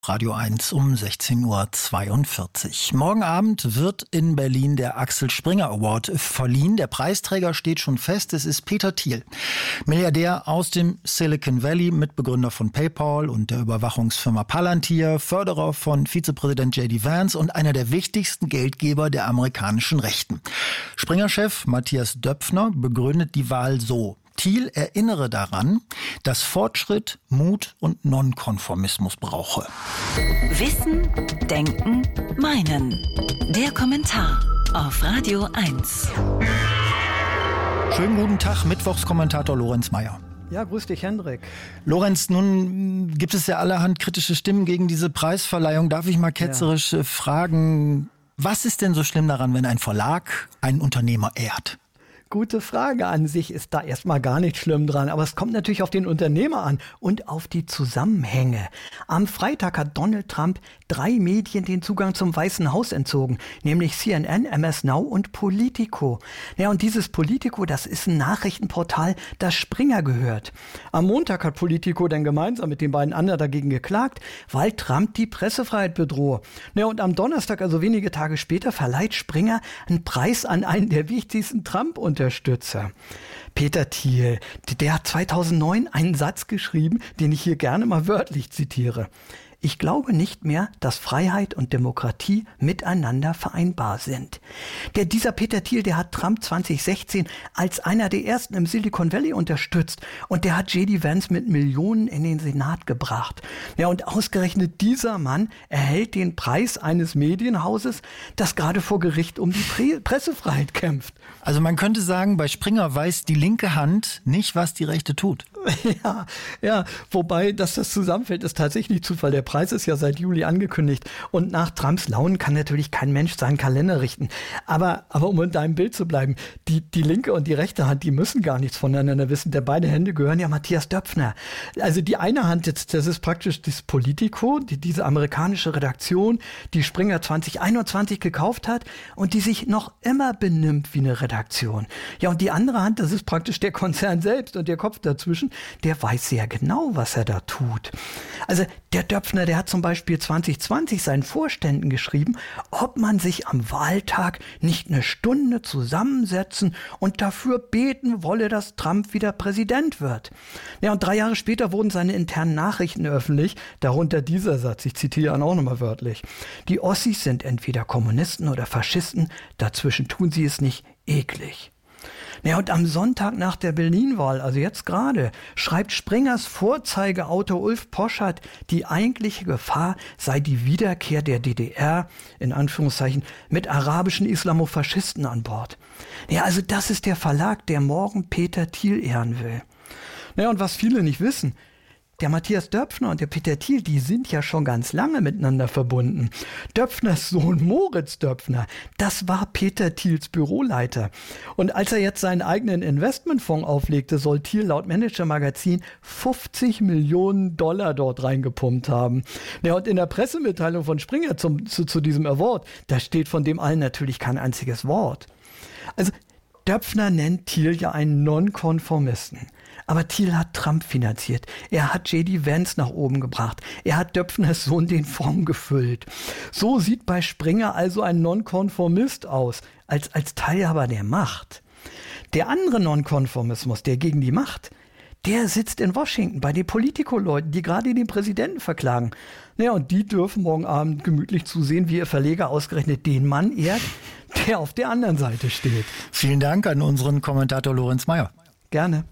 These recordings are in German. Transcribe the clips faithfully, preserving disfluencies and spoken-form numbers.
Radio eins um sechzehn Uhr zweiundvierzig. Morgen Abend wird in Berlin der Axel Springer Award verliehen. Der Preisträger steht schon fest. Es ist Peter Thiel, Milliardär aus dem Silicon Valley, Mitbegründer von PayPal und der Überwachungsfirma Palantir, Förderer von Vizepräsident J D Vance und einer der wichtigsten Geldgeber der amerikanischen Rechten. Springer-Chef Matthias Döpfner begründet die Wahl so: Thiel erinnere daran, dass Fortschritt, Mut und Nonkonformismus brauche. Wissen, Denken, Meinen. Der Kommentar auf Radio eins. Schönen guten Tag, Mittwochskommentator Lorenz Meyer. Ja, grüß dich, Hendrik. Lorenz, nun gibt es ja allerhand kritische Stimmen gegen diese Preisverleihung. Darf ich mal ketzerisch ja. fragen, was ist denn so schlimm daran, wenn ein Verlag einen Unternehmer ehrt? Gute Frage. An sich ist da erstmal gar nicht schlimm dran, aber es kommt natürlich auf den Unternehmer an und auf die Zusammenhänge. Am Freitag hat Donald Trump drei Medien den Zugang zum Weißen Haus entzogen, nämlich C N N, M S Now und Politico. Ja, und dieses Politico, das ist ein Nachrichtenportal, das Springer gehört. Am Montag hat Politico dann gemeinsam mit den beiden anderen dagegen geklagt, weil Trump die Pressefreiheit bedrohe. Ja, und am Donnerstag, also wenige Tage später, verleiht Springer einen Preis an einen der wichtigsten Trump-Unternehmer. Unterstützer. Peter Thiel, der hat zweitausendneun einen Satz geschrieben, den ich hier gerne mal wörtlich zitiere. Ich glaube nicht mehr, dass Freiheit und Demokratie miteinander vereinbar sind. Der, dieser Peter Thiel, der hat Trump zwanzig sechzehn als einer der ersten im Silicon Valley unterstützt und der hat J D Vance mit Millionen in den Senat gebracht. Ja, und ausgerechnet dieser Mann erhält den Preis eines Medienhauses, das gerade vor Gericht um die Pre- Pressefreiheit kämpft. Also man könnte sagen, bei Springer weiß die linke Hand nicht, was die rechte tut. Ja, ja, wobei, dass das zusammenfällt, ist tatsächlich nicht Zufall. Der Preis ist ja seit Juli angekündigt und nach Trumps Launen kann natürlich kein Mensch seinen Kalender richten. Aber, aber um in deinem Bild zu bleiben, die, die linke und die rechte Hand, die müssen gar nichts voneinander wissen. Der beide Hände gehören ja Matthias Döpfner. Also die eine Hand, jetzt, das ist praktisch das Politico, die, diese amerikanische Redaktion, die Springer zwanzig einundzwanzig gekauft hat und die sich noch immer benimmt wie eine Redaktion. Ja, und die andere Hand, das ist praktisch der Konzern selbst und der Kopf dazwischen, der weiß sehr genau, was er da tut. Also der Döpfner, der hat zum Beispiel zwanzig zwanzig seinen Vorständen geschrieben, ob man sich am Wahltag nicht eine Stunde zusammensetzen und dafür beten wolle, dass Trump wieder Präsident wird. Ja, und drei Jahre später wurden seine internen Nachrichten öffentlich, darunter dieser Satz, ich zitiere ihn auch nochmal wörtlich: Die Ossis sind entweder Kommunisten oder Faschisten, dazwischen tun sie es nicht, eklig. Ja, und am Sonntag nach der Berlin-Wahl, also jetzt gerade, schreibt Springers Vorzeigeautor Ulf Poschardt, die eigentliche Gefahr sei die Wiederkehr der D D R, in Anführungszeichen, mit arabischen Islamofaschisten an Bord. Ja, also das ist der Verlag, der morgen Peter Thiel ehren will. Ja, und was viele nicht wissen: Der Matthias Döpfner und der Peter Thiel, die sind ja schon ganz lange miteinander verbunden. Döpfners Sohn Moritz Döpfner, das war Peter Thiels Büroleiter. Und als er jetzt seinen eigenen Investmentfonds auflegte, soll Thiel laut Manager Magazin fünfzig Millionen Dollar dort reingepumpt haben. Ja, und in der Pressemitteilung von Springer zum, zu, zu diesem Award, da steht von dem allen natürlich kein einziges Wort. Also Döpfner nennt Thiel ja einen Nonkonformisten. Aber Thiel hat Trump finanziert. Er hat J D Vance nach oben gebracht. Er hat Döpfners Sohn den Fonds gefüllt. So sieht bei Springer also ein Nonkonformist aus, als, als Teilhaber der Macht. Der andere Nonkonformismus, der gegen die Macht, der sitzt in Washington bei den Politico-Leuten, die gerade den Präsidenten verklagen. Naja, und die dürfen morgen Abend gemütlich zusehen, wie ihr Verleger ausgerechnet den Mann ehrt, der auf der anderen Seite steht. Vielen Dank an unseren Kommentator Lorenz Meyer. Gerne.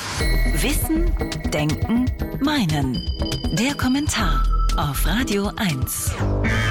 Wissen, Denken, Meinen. Der Kommentar auf Radio eins.